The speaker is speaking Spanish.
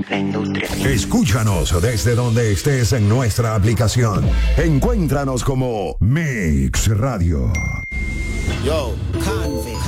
la industria. Escúchanos desde donde estés en nuestra aplicación. Encuéntranos como Mix Radio. Yo, Convict.